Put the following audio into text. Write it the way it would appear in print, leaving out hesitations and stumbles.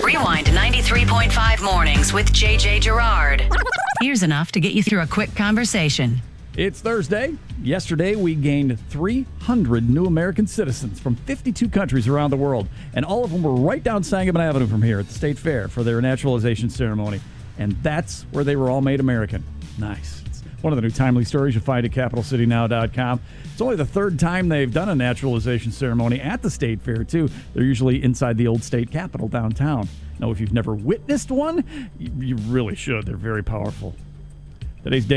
Rewind 93.5 mornings with JJ Gerard. Here's enough to get you through a quick conversation. It's Thursday. Yesterday, we gained 300 new American citizens from 52 countries around the world, and all of them were right down Sangamon Avenue from here at the State Fair for their naturalization ceremony. And that's where they were all made American. Nice. It's one of the new timely stories you'll find at CapitalCityNow.com. It's only the third time they've done a naturalization ceremony at the State Fair, too. They're usually inside the old state capitol downtown. Now, if you've never witnessed one, you really should. They're very powerful. Today's day